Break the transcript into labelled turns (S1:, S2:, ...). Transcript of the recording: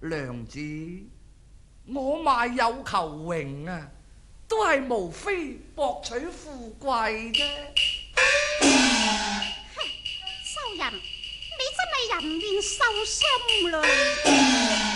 S1: 娘子，我賣友求榮啊，都係無非博取富貴啫。
S2: 收人，你真係人面獸心嘞！